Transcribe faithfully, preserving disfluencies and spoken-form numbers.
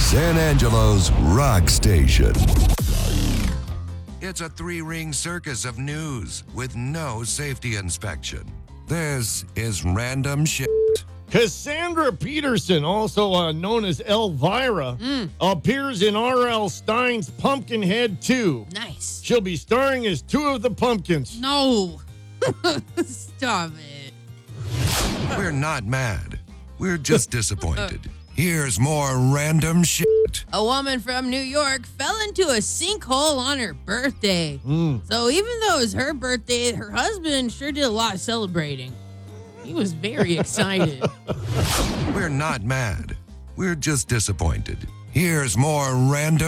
San Angelo's rock station. It's a three-ring circus of news with no safety inspection. This is Random Shit. Cassandra Peterson, also uh, known as Elvira, Mm. appears in R L. Stein's Pumpkinhead two. Nice. She'll be starring as two of the pumpkins. No. Stop it. We're not mad. We're just disappointed. Here's more Random Shit. A woman from New York fell into a sinkhole on her birthday. Mm. So even though it was her birthday, her husband sure did a lot of celebrating. He was very excited. We're not mad. We're just disappointed. Here's more Random